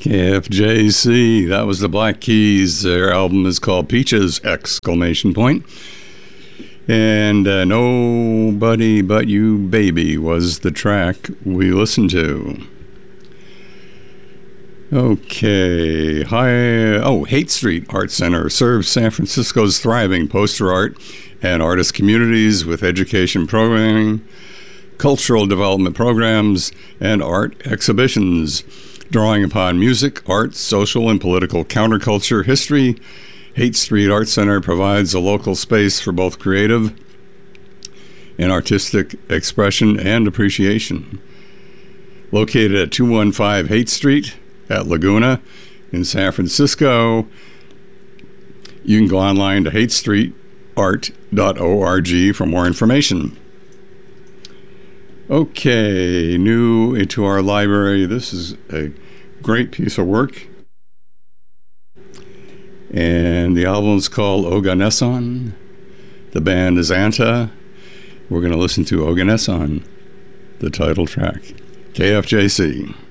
KFJC, that was the Black Keys. Their album is called Peaches! And Nobody But You Baby was the track we listened to. Okay. Haight Street Art Center serves San Francisco's thriving poster art and artist communities with education programming, cultural development programs, and art exhibitions. Drawing upon music, art, social, and political counterculture history, Haight Street Art Center provides a local space for both creative and artistic expression and appreciation. Located at 215 Haight Street at Laguna in San Francisco, you can go online to haightstreetart.org for more information. Okay, new into our library. This is a great piece of work. And the album's called Oganesson. The band is Anta. We're going to listen to Oganesson, the title track. KFJC.